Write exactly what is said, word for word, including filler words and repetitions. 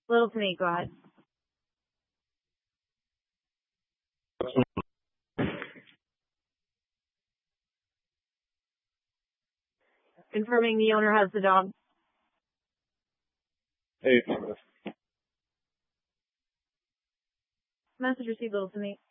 Little to me, go ahead. Confirming the owner has the dog. Hey. Message received, Little to me.